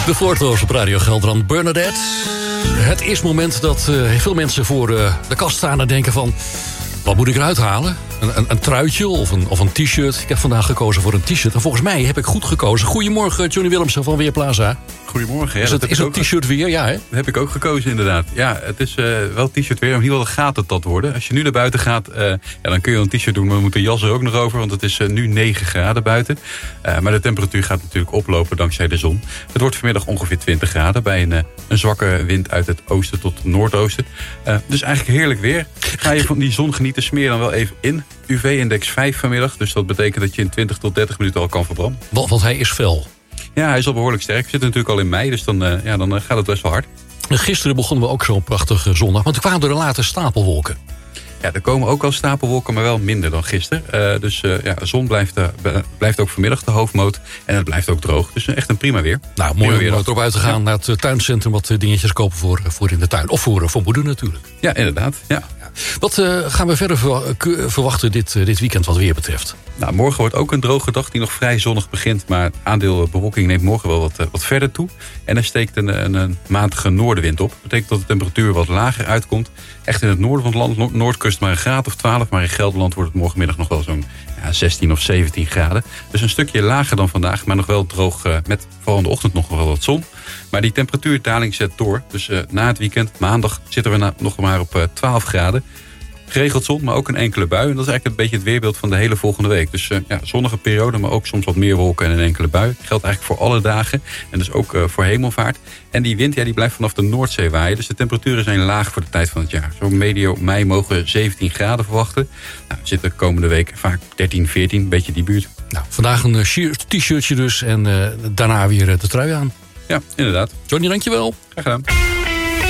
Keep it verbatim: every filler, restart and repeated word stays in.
De Floortoos op Radio Gelderland, Bernadette. Het is moment dat uh, veel mensen voor uh, de kast staan en denken van... wat moet ik eruit halen? Een, een, een truitje of een, of een t-shirt? Ik heb vandaag gekozen voor een t-shirt. En volgens mij heb ik goed gekozen. Goedemorgen, Johnny Willemsen van Weerplaza. Goedemorgen. Ja, is het, is het t-shirt weer? Ja, hè? Dat heb ik ook gekozen, inderdaad. Ja, het is uh, wel t-shirt weer. Maar in ieder geval gaat het dat worden. Als je nu naar buiten gaat, uh, ja, dan kun je een t-shirt doen. Maar we moeten jas er ook nog over. Want het is uh, nu negen graden buiten. Uh, maar de temperatuur gaat natuurlijk oplopen dankzij de zon. Het wordt vanmiddag ongeveer twintig graden. Bij een, uh, een zwakke wind uit het oosten tot noordoosten. Uh, dus eigenlijk heerlijk weer. Ga je van die zon genieten, smeer dan wel even in. U V-index vijf vanmiddag. Dus dat betekent dat je in twintig tot dertig minuten al kan verbranden. Want, want hij is fel. Ja, hij is al behoorlijk sterk. We zitten natuurlijk al in mei, dus dan, uh, ja, dan uh, gaat het best wel hard. Gisteren begonnen we ook zo'n prachtige zondag. Want er kwamen er later stapelwolken. Ja, er komen ook al stapelwolken, maar wel minder dan gisteren. Uh, dus uh, ja, de zon blijft, uh, blijft ook vanmiddag de hoofdmoot. En het blijft ook droog. Dus uh, echt een prima weer. Nou, mooi om weer erop uit te gaan ja. naar het tuincentrum. Wat dingetjes kopen voor, voor in de tuin. Of voor, voor moeder natuurlijk. Ja, inderdaad. Ja. Wat uh, gaan we verder verwachten dit, uh, dit weekend wat weer betreft? Nou, morgen wordt ook een droge dag die nog vrij zonnig begint. Maar het aandeel bewolking neemt morgen wel wat, uh, wat verder toe. En er steekt een, een, een matige noordenwind op. Dat betekent dat de temperatuur wat lager uitkomt. Echt in het noorden van het land, no- Noordkust maar een graad of twaalf. Maar in Gelderland wordt het morgenmiddag nog wel zo'n ja, zestien of zeventien graden. Dus een stukje lager dan vandaag, maar nog wel droog uh, met vooral in de ochtend nog wel wat zon. Maar die temperatuurdaling zet door. Dus uh, na het weekend, maandag, zitten we na, nog maar op uh, twaalf graden. Geregeld zon, maar ook een enkele bui. En dat is eigenlijk een beetje het weerbeeld van de hele volgende week. Dus uh, ja, zonnige periode, maar ook soms wat meer wolken en een enkele bui. Geldt eigenlijk voor alle dagen. En dus ook uh, voor hemelvaart. En die wind ja, die blijft vanaf de Noordzee waaien. Dus de temperaturen zijn laag voor de tijd van het jaar. Zo medio mei mogen we zeventien graden verwachten. Nou, we zitten de komende week vaak dertien, veertien, een beetje die buurt. Nou, vandaag een t-shirtje dus en uh, daarna weer de trui aan. Ja, inderdaad. Johnny, dankjewel. Graag gedaan.